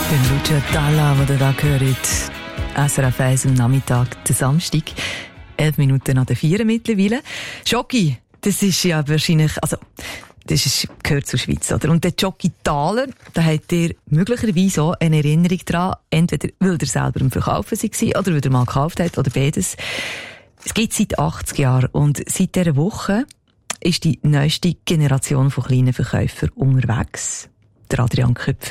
Den Lucia Dalla, den ihr da hört, SRF 1 am Nachmittag, der Samstag, 11 Minuten nach der 4 mittlerweile. Schoki, das ist ja wahrscheinlich, gehört zur Schweiz, oder? Und der Schoki Thaler, da habt ihr möglicherweise auch eine Erinnerung daran, entweder weil ihr selber im Verkaufen war oder weil ihr mal gekauft habt, oder beides. Es gibt seit 80 Jahren und seit dieser Woche ist die neueste Generation von kleinen Verkäufern unterwegs. Der Adrian Köpfer.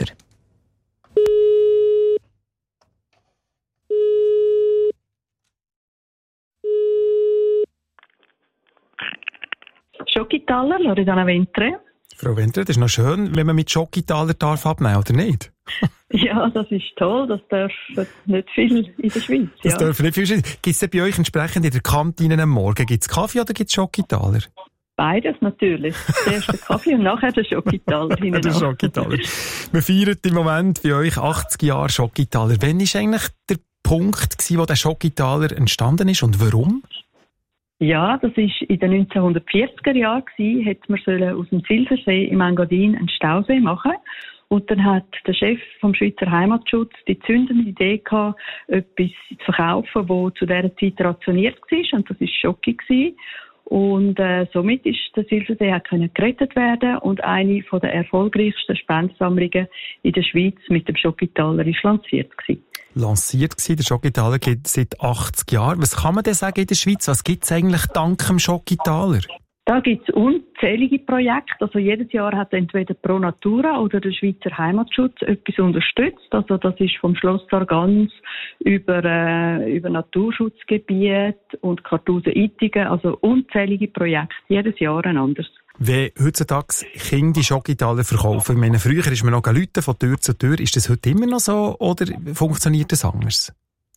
Schoki Thaler, Loredana Ventre. Frau Ventre, das ist noch schön, wenn man mit Schoki Thaler abnehmen darf, oder nicht? Ja, das ist toll. Das dürfen nicht viel in der Schweiz. Das dürfen nicht viel. Gibt es bei euch entsprechend in der Kantine am Morgen? Gibt es Kaffee oder gibt es Schoki Thaler? Beides natürlich. Zuerst der Kaffee und nachher der Schoki Thaler. Der Schoki Thaler. Wir feiern im Moment bei euch 80 Jahre Schoki Thaler. Wann war eigentlich der Punkt, wo der Schoki Thaler entstanden ist und warum? Ja, das war in den 1940er Jahren. Hätte man aus dem Silversee im Engadin einen Stausee machen. Und dann hat der Chef vom Schweizer Heimatschutz die zündende Idee gehabt, etwas zu verkaufen, das zu dieser Zeit rationiert war. Und das war Schoki. Und somit ist der Silversee gerettet werden und eine der erfolgreichsten Spendensammlungen in der Schweiz mit dem Schoki Thaler ist lanciert gewesen. Der Schoki Thaler gibt es seit 80 Jahren. Was kann man denn sagen in der Schweiz? Was gibt es eigentlich dank dem Schoki Thaler? Da gibt es unzählige Projekte. Also jedes Jahr hat entweder Pro Natura oder der Schweizer Heimatschutz etwas unterstützt. Also das ist vom Schloss Sargans über Naturschutzgebiet und Kartusen-Ittigen. Also unzählige Projekte. Jedes Jahr ein anderes. Wenn heutzutage Kinder die Schoki Thaler verkaufen, ich meine, früher ist man noch Leute von Tür zu Tür. Ist das heute immer noch so oder funktioniert das anders?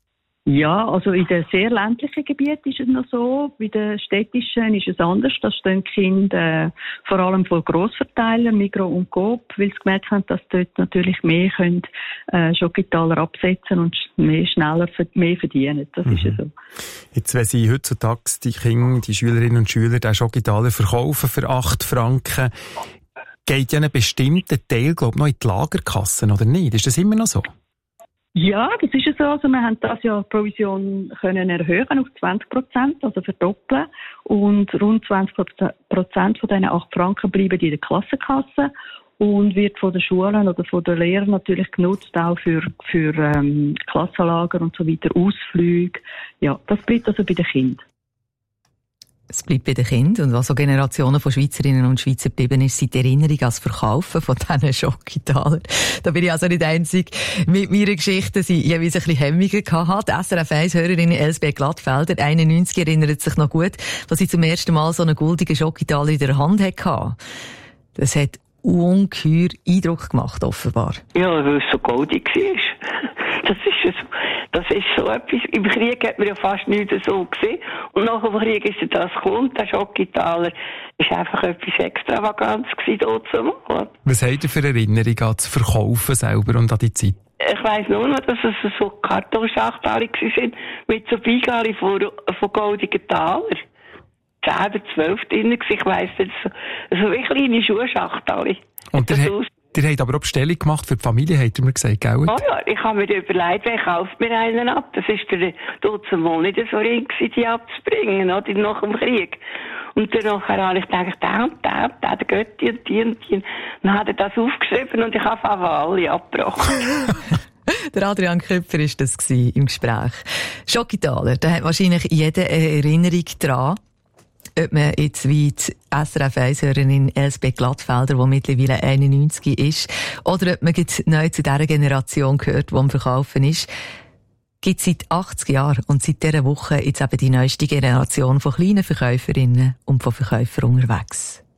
Ja, also in den sehr ländlichen Gebieten ist es noch so. Bei den städtischen ist es anders. Da stehen die Kinder vor allem von Grossverteilern, Migros und Coop, weil sie gemerkt haben, dass dort natürlich mehr können, Schoki Thaler absetzen und schneller mehr verdienen. Das ist ja so. Jetzt, wenn Sie heutzutage die Kinder, die Schülerinnen und Schüler den Schoki Thaler verkaufen für 8 Franken, geht ja ein bestimmter Teil, glaube ich, noch in die Lagerkassen, oder nicht? Ist das immer noch so? Ja, das ist ja so. Also wir haben das Jahr die Provision können erhöhen auf 20%, also verdoppeln. Und rund 20% von diesen 8 Franken bleiben in der Klassenkasse und wird von den Schulen oder von den Lehrern natürlich genutzt, auch für Klassenlager und so weiter, Ausflüge. Ja, das bleibt also bei den Kindern. Es bleibt bei den Kindern. Und was so Generationen von Schweizerinnen und Schweizer geblieben ist, sind die Erinnerung an das Verkaufen von diesen Schoki Thaler. Da bin ich also nicht einzig mit meiner Geschichte, die jeweils ein bisschen Hemmungen hatte. Die SRF 1-Hörerin Elsbeth Glattfelder, 91, erinnert sich noch gut, dass sie zum ersten Mal so einen goldigen Schoki Thaler in der Hand hatte. Das hat ungeheuer Eindruck gemacht, offenbar. Ja, weil es so goldig war. Das ist so etwas. Im Krieg hat man ja fast nichts so gesehen. Und nach dem Krieg ist das gekommen. Der Schoki Thaler ist einfach etwas Extravagantes gewesen, dazu. Was habt ihr für Erinnerungen an das Verkaufen selber und an die Zeit? Ich weiss nur noch, dass es so Kartonschachteln waren mit so Beigaben von goldigen Thaler. 10 oder 12 drin. Ich weiss nicht, so wie kleine Schuhschachteln. Und ihr habt aber auch Bestellung gemacht für die Familie, habt ihr mir gesagt, gell? Oh ja, ich habe mir überlegt, wer kauft mir einen ab. Das war der Dutzendmal nicht so ring, die abzubringen, oder, nach dem Krieg. Und dann habe ich gedacht, der Götti und die. Dann hat er das aufgeschrieben und ich habe alle abgebrochen. Der Adrian Köpfer war das im Gespräch. Schoki Thaler, da hat wahrscheinlich jeder eine Erinnerung dran. Ob man jetzt wie die SRF 1-Hörerin Elsbeth Glattfelder, die mittlerweile 91 ist, oder ob man jetzt neu zu dieser Generation gehört, die am Verkaufen ist, gibt es seit 80 Jahren und seit dieser Woche jetzt eben die neueste Generation von kleinen Verkäuferinnen und von Verkäufern unterwegs.